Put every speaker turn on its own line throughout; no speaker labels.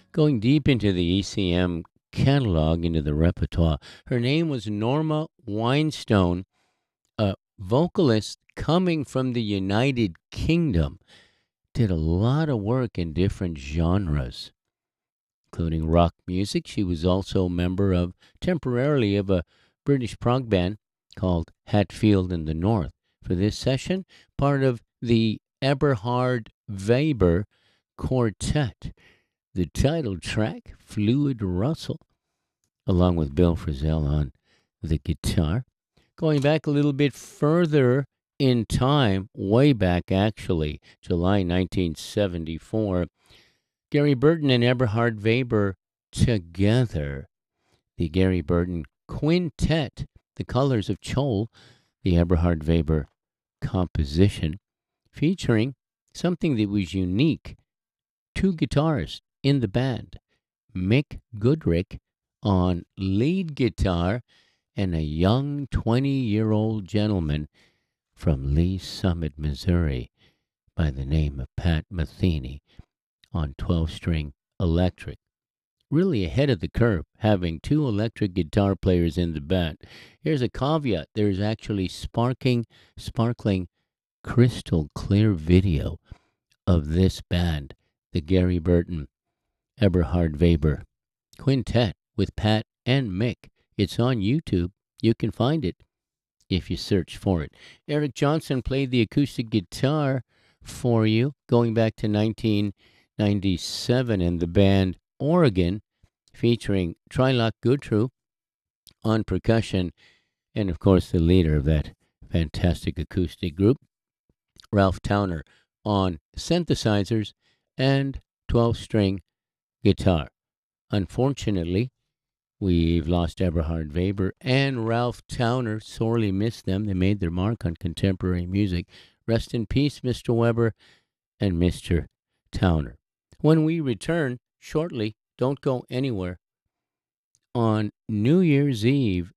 Going deep into the ECM catalog, into the repertoire. Her name was Norma Winestone, a vocalist coming from the United Kingdom. Did a lot of work in different genres, including rock music. She was also a member of, temporarily, of a British prog band called Hatfield in the North. For this session, part of the Eberhard Weber Quartet. The title track, Fluid Russell, along with Bill Frisell on the guitar. Going back a little bit further in time, way back actually, July 1974, Gary Burton and Eberhard Weber together. The Gary Burton Quintet, The Colors of Chol, the Eberhard Weber composition, featuring something that was unique. Two guitarists in the band, Mick Goodrick on lead guitar, and a young 20-year-old gentleman from Lee Summit, Missouri, by the name of Pat Metheny on 12-string electric. Really ahead of the curve, having two electric guitar players in the band. Here's a caveat. There's actually sparkling, crystal clear video of this band, the Gary Burton Eberhard Weber Quintet with Pat and Mick. It's on YouTube. You can find it if you search for it. Eric Johnson played the acoustic guitar for you going back to 1997 in the band Oregon, featuring Trilok Gutru on percussion, and of course the leader of that fantastic acoustic group, Ralph Towner, on synthesizers and 12-string guitar. Unfortunately, we've lost Eberhard Weber and Ralph Towner. Sorely missed them. They made their mark on contemporary music. Rest in peace, Mr. Weber and Mr. Towner. When we return shortly, don't go anywhere. On New Year's Eve,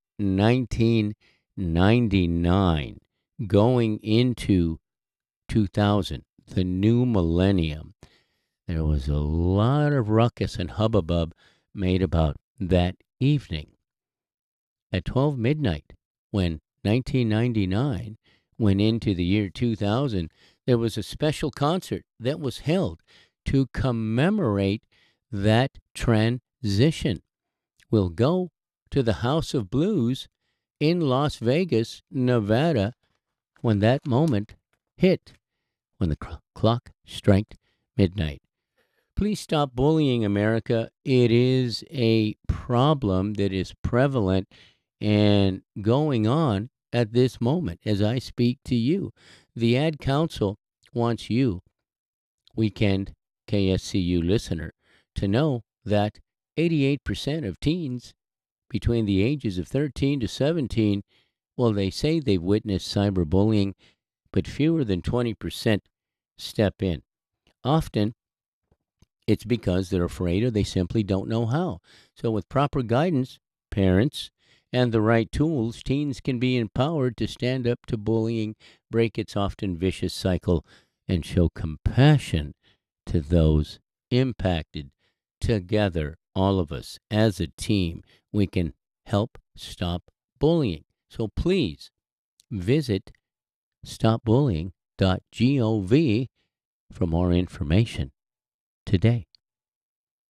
1999, going into 2000, the new millennium, there was a lot of ruckus and hubbub made about that evening. At 12 midnight, when 1999 went into the year 2000, there was a special concert that was held to commemorate that transition. We'll go to the House of Blues in Las Vegas, Nevada, when that moment hit, when the clock struck midnight. Please stop bullying, America. It is a problem that is prevalent and going on at this moment as I speak to you. The Ad Council wants you, weekend KSCU listener, to know that 88% of teens between the ages of 13 to 17, well, they say they've witnessed cyberbullying, but fewer than 20% step in. Often, it's because they're afraid or they simply don't know how. So with proper guidance, parents, and the right tools, teens can be empowered to stand up to bullying, break its often vicious cycle, and show compassion to those impacted. Together, all of us, as a team, we can help stop bullying. So please visit stopbullying.gov for more information today.